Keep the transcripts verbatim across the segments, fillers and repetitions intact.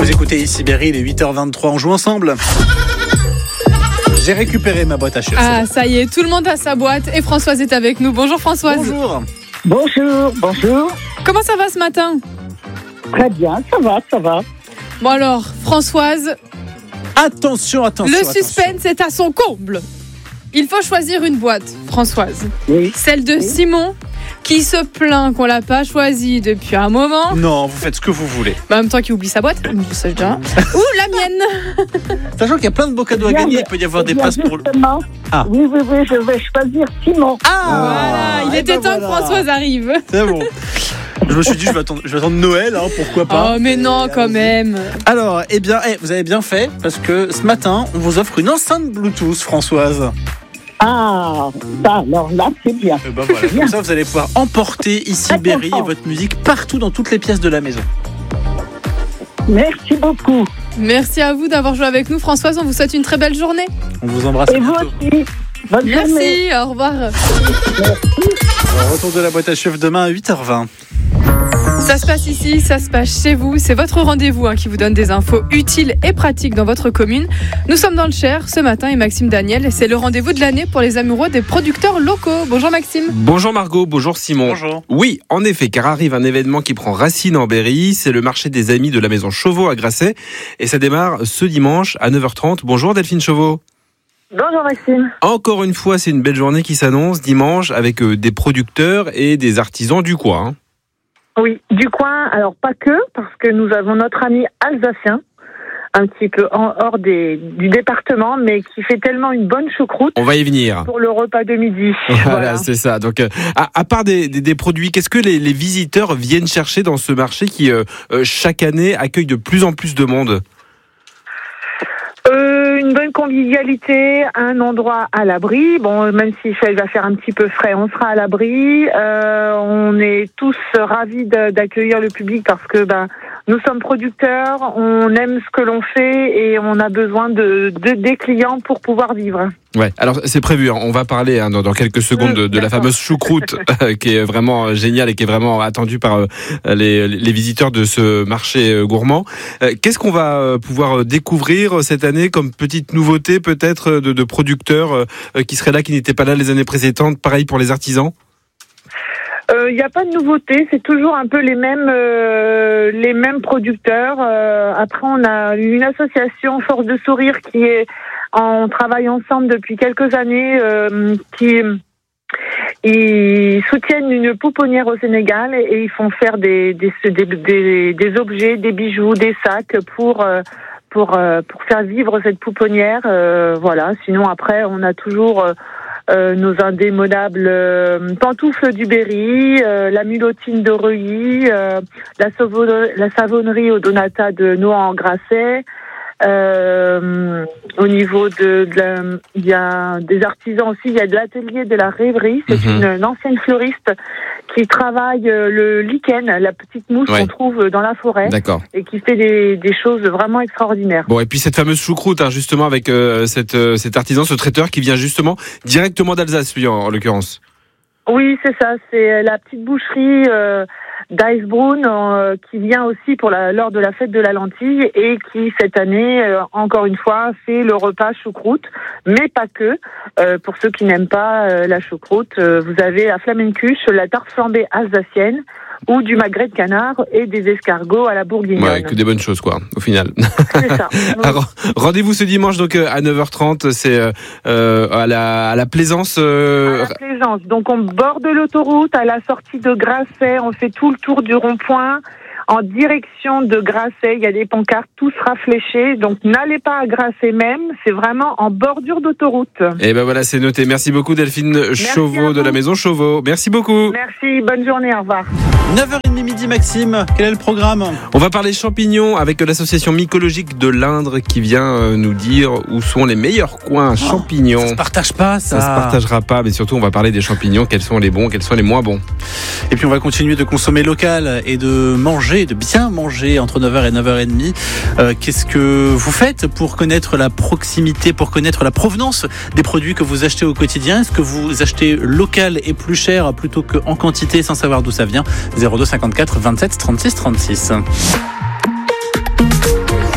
Vous écoutez ici Berry, il est huit heures vingt-trois, on joue ensemble. J'ai récupéré ma boîte à chiottes. Ah, ça y est, tout le monde a sa boîte et Françoise est avec nous. Bonjour Françoise. Bonjour. Bonjour, bonjour. Comment ça va ce matin ? Très bien, ça va, ça va. Bon alors, Françoise, Attention, attention. le attention. suspense est à son comble. Il faut choisir une boîte, Françoise. Oui. Celle de Oui. Simon, qui se plaint qu'on l'a pas choisie depuis un moment. Non, vous faites ce que vous voulez. Mais en même temps qu'il oublie sa boîte, je sais déjà. Ou la mienne. Sachant qu'il y a plein de beaux cadeaux à Bien, gagner, mais- il peut y avoir des eh bien, places pour le... justement, Ah. Oui, oui, oui, je vais choisir Simon. Ah, Voilà, il eh était ben temps que voilà. Françoise arrive. C'est bon. Je me suis dit, je vais attendre, je vais attendre Noël, hein, pourquoi pas. Oh mais non, quand même. Alors, eh bien, eh, vous avez bien fait, parce que ce matin, on vous offre une enceinte Bluetooth, Françoise. Ah, ça, alors là, c'est bien. Et ben voilà, comme ça, vous allez pouvoir emporter ici Très Berry et content. votre musique partout dans toutes les pièces de la maison. Merci beaucoup. Merci à vous d'avoir joué avec nous, Françoise. On vous souhaite une très belle journée. On vous embrasse. Et à vous bientôt. aussi. Bonne journée. Merci, au revoir. Alors, retour de la boîte à chiottes demain à huit heures vingt. Ça se passe ici, ça se passe chez vous. C'est votre rendez-vous hein, qui vous donne des infos utiles et pratiques dans votre commune. Nous sommes dans le Cher ce matin et Maxime Daniel. C'est le rendez-vous de l'année pour les amoureux des producteurs locaux. Bonjour Maxime. Bonjour Margot, bonjour Simon. Bonjour. Oui, en effet, car arrive un événement qui prend racine en Berry, c'est le marché des amis de la maison Chauveau à Grasset, et ça démarre ce dimanche à neuf heures trente. Bonjour Delphine Chauveau. Bonjour Maxime. Encore une fois, c'est une belle journée qui s'annonce dimanche avec euh, des producteurs et des artisans du coin. Oui, du coin, alors pas que, parce que nous avons notre ami alsacien, un petit peu en, hors des, du département, mais qui fait tellement une bonne choucroute On va y venir. pour le repas de midi. Voilà, Voilà. c'est ça. Donc, euh, à, à part des, des, des produits, qu'est-ce que les, les visiteurs viennent chercher dans ce marché qui, euh, euh, chaque année, accueille de plus en plus de monde ? Euh, une bonne convivialité, un endroit à l'abri. Bon, même si ça va faire un petit peu frais, on sera à l'abri. Euh, on est tous ravis de- d'accueillir le public parce que ben nous sommes producteurs, on aime ce que l'on fait et on a besoin de, de des clients pour pouvoir vivre. Ouais, alors c'est prévu, hein. On va parler hein, dans, dans quelques secondes de, de la D'accord. fameuse choucroute euh, qui est vraiment géniale et qui est vraiment attendue par euh, les, les visiteurs de ce marché euh, gourmand. Euh, Qu'est-ce qu'on va euh, pouvoir découvrir cette année comme petite nouveauté peut-être de, de producteurs euh, qui seraient là, qui n'étaient pas là les années précédentes, pareil pour les artisans ? Il euh, n'y a pas de nouveauté, c'est toujours un peu les mêmes euh, les mêmes producteurs. Euh, après, on a une association Force de Sourire qui est on travaille ensemble depuis quelques années, euh, qui ils soutiennent une pouponnière au Sénégal et, et ils font faire des des, des des des objets, des bijoux, des sacs pour euh, pour euh, pour faire vivre cette pouponnière. Euh, voilà. Sinon, après, on a toujours euh, Euh, nos indémodables euh, pantoufles du Berry, euh, la mulotine de Reuilly, euh, la, sauvo- la savonnerie au Donata de Nohant-en-Grasset. Euh, au niveau de, de la, il y a des artisans aussi, il y a de l'atelier de la rêverie, c'est Mhm. une, une ancienne fleuriste qui travaille euh, le lichen, la petite mouche Ouais. qu'on trouve dans la forêt D'accord. et qui fait des, des choses vraiment extraordinaires. Bon, et puis cette fameuse choucroute, hein, justement, avec euh, cette, euh, cet artisan, ce traiteur qui vient justement directement d'Alsace, lui, en, en l'occurrence. Oui, c'est ça. C'est la petite boucherie euh, d'Icebroon euh, qui vient aussi pour la, lors de la fête de la lentille et qui, cette année, euh, encore une fois, fait le repas choucroute, mais pas que. Euh, pour ceux qui n'aiment pas euh, la choucroute, euh, vous avez la flamencuche, la tarte flambée alsacienne ou du magret de canard et des escargots à la bourguignonne. Ouais, que des bonnes choses, quoi, au final. C'est ça. Alors, rendez-vous ce dimanche donc euh, à neuf heures trente, c'est euh, euh, à la à la Plaisance. euh, À la Plaisance. Donc on borde l'autoroute à la sortie de Grasset, on fait tout le tour du rond-point en direction de Grasset. Il y a des pancartes, tout sera fléché. Donc n'allez pas à Grasset même, c'est vraiment en bordure d'autoroute. Et ben voilà, c'est noté. Merci beaucoup Delphine Chauveau à de la vous. maison Chauveau. Merci beaucoup. Merci, bonne journée, au revoir. neuf heures trente midi Maxime, quel est le programme ? On va parler champignons avec l'association mycologique de l'Indre qui vient euh, nous dire où sont les meilleurs coins champignons. Ça se partage pas, ça. Ça se partagera pas, mais surtout on va parler des champignons, quels sont les bons, quels sont les moins bons. Et puis on va continuer de consommer local et de manger, de bien manger entre neuf heures et neuf heures trente. Euh, qu'est-ce que vous faites pour connaître la proximité, pour connaître la provenance des produits que vous achetez au quotidien ? Est-ce que vous achetez local et plus cher plutôt qu'en quantité sans savoir d'où ça vient ? zéro deux cinquante-quatre vingt-sept trente-six trente-six.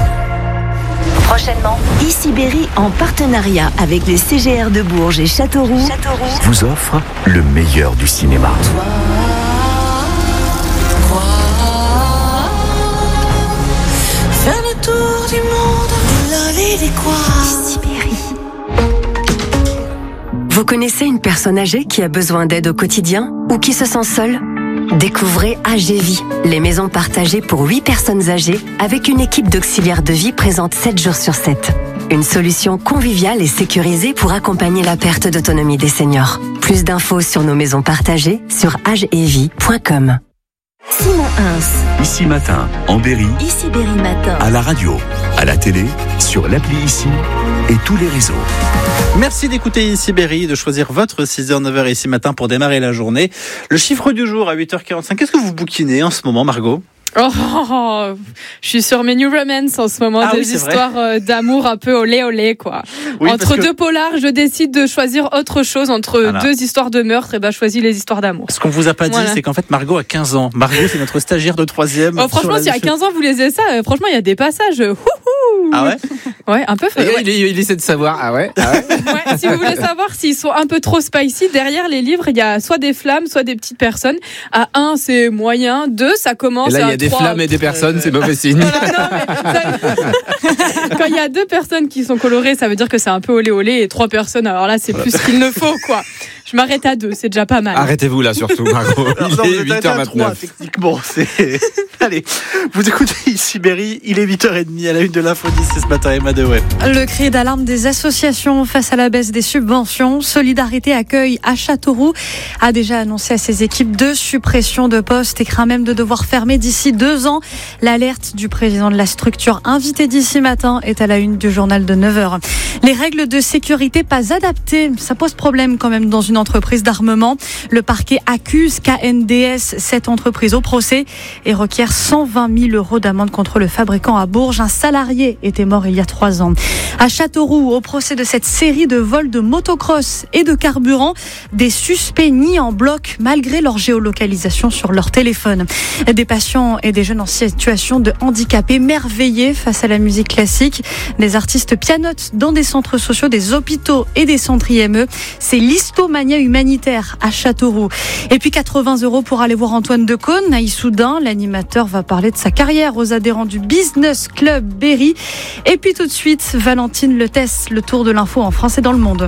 prochainement. Iciberry, en partenariat avec les C G R de Bourges et Châteauroux, Châteauroux. vous offre le meilleur du cinéma. Faire le tour du monde, les quoi. Iciberry. Vous connaissez une personne âgée qui a besoin d'aide au quotidien ou qui se sent seule ? Découvrez A G Vie, les maisons partagées pour huit personnes âgées avec une équipe d'auxiliaires de vie présente sept jours sur sept. Une solution conviviale et sécurisée pour accompagner la perte d'autonomie des seniors. Plus d'infos sur nos maisons partagées sur agevie point com. Simon Hins. Ici Matin, en Berry, Iciberry Matin. à la radio, à la télé, sur l'appli Ici et tous les réseaux. Merci d'écouter Ici Berry, de choisir votre six heures neuf heures ici matin pour démarrer la journée. Le chiffre du jour à huit heures quarante-cinq. Qu'est-ce que vous bouquinez en ce moment, Margot ? Oh, oh, oh, je suis sur mes New Romance en ce moment, Ah des oui, c'est histoires euh, d'amour un peu olé olé quoi. Oui, entre parce que- deux polars, je décide de choisir autre chose entre Voilà. deux histoires de meurtre et ben je choisis les histoires d'amour. Ce qu'on vous a pas dit, Voilà. c'est qu'en fait, Margot a quinze ans. Margot, c'est notre stagiaire de troisième. Oh, franchement, si à quinze ans vous lisez ça, euh, franchement, il y a des passages. euh, Wouhou. Ah ouais? Ouais, un peu fait. Ouais. Il, il, il essaie de savoir. Ah ouais, ah ouais. Ouais, si vous voulez savoir s'ils sont un peu trop spicy, derrière les livres, il y a soit des flammes, soit des petites personnes. À un, c'est moyen. Deux, ça commence. Et là, il y à a des trois. flammes et des personnes, c'est mauvais signe. Voilà, non, mais ça- Quand il y a deux personnes qui sont colorées, ça veut dire que c'est un peu olé olé, et trois personnes, alors là, c'est plus qu'il ne faut, quoi. Je m'arrête à deux, c'est déjà pas mal. Arrêtez-vous là surtout, Margot. Alors, non, Il vous est êtes huit heures à trois, vingt-neuf. techniquement. C'est... Allez, vous écoutez ici Berry, il est huit heures trente à la une de l'info d'ici ce matin, Emma Dewey. Le cri d'alarme des associations face à la baisse des subventions. Solidarité Accueil à Châteauroux a déjà annoncé à ses équipes deux suppressions de postes et craint même de devoir fermer d'ici deux ans. L'alerte du président de la structure invité d'ici matin est à la une du journal de neuf heures. Les règles de sécurité pas adaptées, ça pose problème quand même dans une entreprise d'armement. Le parquet accuse K N D S, cette entreprise, au procès et requiert cent vingt mille euros d'amende contre le fabricant à Bourges. Un salarié était mort il y a trois ans. À Châteauroux, au procès de cette série de vols de motocross et de carburant, des suspects nient en bloc malgré leur géolocalisation sur leur téléphone. Des patients et des jeunes en situation de handicap émerveillés face à la musique classique. Des artistes pianotent dans des centres sociaux, des hôpitaux et des centres I M E. C'est l'histomania humanitaire à Châteauroux. Et puis quatre-vingts euros pour aller voir Antoine Decaune à Issoudun. L'animateur va parler de sa carrière aux adhérents du Business Club Berry. Et puis tout de suite, Valentine Letesse, le tour de l'info en France et dans le monde.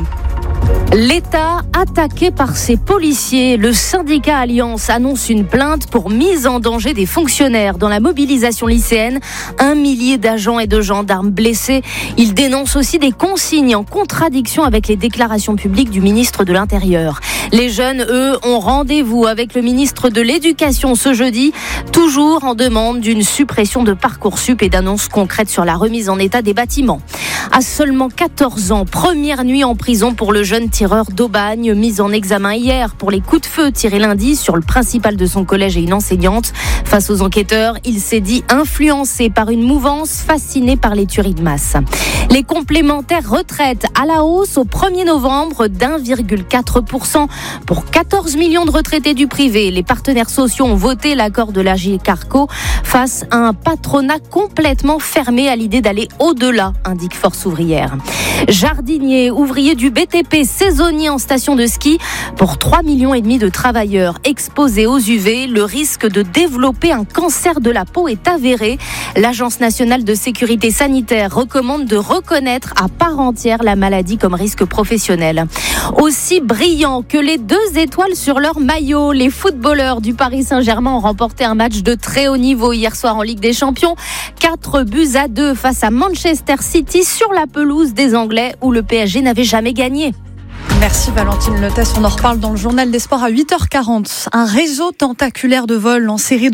L'État attaqué par ses policiers. Le syndicat Alliance annonce une plainte pour mise en danger des fonctionnaires dans la mobilisation lycéenne. Un millier d'agents et de gendarmes blessés. Il dénonce aussi des consignes en contradiction avec les déclarations publiques du ministre de l'Intérieur. Les jeunes, eux, ont rendez-vous avec le ministre de l'Éducation ce jeudi, toujours en demande d'une suppression de Parcoursup et d'annonces concrètes sur la remise en état des bâtiments. À seulement quatorze ans, première nuit en prison pour le jeune tireur d'Aubagne, mis en examen hier pour les coups de feu tirés lundi sur le principal de son collège et une enseignante. Face aux enquêteurs, il s'est dit influencé par une mouvance fascinée par les tueries de masse. Les complémentaires retraites à la hausse au premier novembre d'un virgule quatre pour cent pour quatorze millions de retraités du privé. Les partenaires sociaux ont voté l'accord de l'A G Carco face à un patronat complètement fermé à l'idée d'aller au-delà, indique Force ouvrière. Jardiniers, ouvriers du B T P, saisonniers en station de ski, pour trois millions et demi de travailleurs exposés aux U V, le risque de développer un cancer de la peau est avéré. L'Agence nationale de sécurité sanitaire recommande de reconnaître à part entière la maladie comme risque professionnel. Aussi brillant que les deux étoiles sur leur maillot, les footballeurs du Paris Saint-Germain ont remporté un match de très haut niveau hier soir en Ligue des Champions. quatre buts à deux face à Manchester City sur la pelouse des Anglais où le P S G n'avait jamais gagné. Merci Valentine Letesse, on en reparle dans le journal des sports à huit heures quarante. Un réseau tentaculaire de vols en série de